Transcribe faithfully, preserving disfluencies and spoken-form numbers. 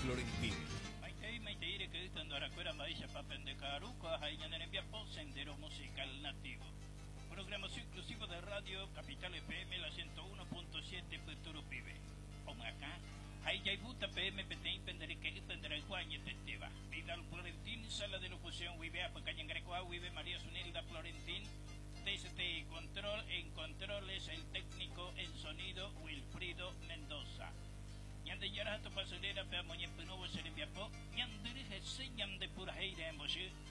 Florentín. Maitei, maitei, que estando a recuera maíza papen de caruco, jaina de enviapo, sendero musical nativo. Programación exclusiva de radio Capital F M, la ciento uno punto siete, Futuro Pibe. Como acá, hay Jaibuta P M, Petén, Penderique, Penderaguañe, Teteva. Vidal Florentín, sala de locución, Wibea, Pacañangrecoa, Wibe, María Sunilda Florentín. T S T Control, en controles, el técnico en sonido, Wilfrido Mendoza. Ñande Yarato Pasolera, Pea Moñepenuvo, Serembiapo, Ñandirige, Señam de Purajeira en Boshi.